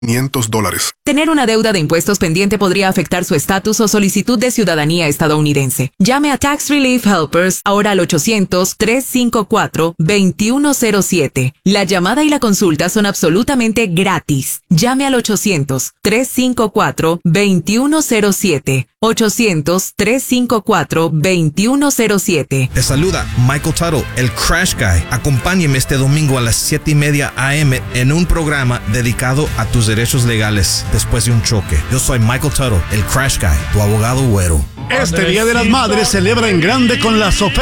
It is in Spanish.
$500. Tener una deuda de impuestos pendiente podría afectar su estatus o solicitud de ciudadanía estadounidense. Llame a Tax Relief Helpers ahora al 800-354-2107. La llamada y la consulta son absolutamente gratis. Llame al 800-354-2107. 800-354-2107. Te saluda Michael Tuttle, el Crash Guy. Acompáñeme este domingo a las 7:30 a.m. en un programa dedicado a tus derechos legales después de un choque. Yo soy Michael Tuttle, el Crash Guy, tu abogado güero. Este Día de las Madres celebra en grande con las ofertas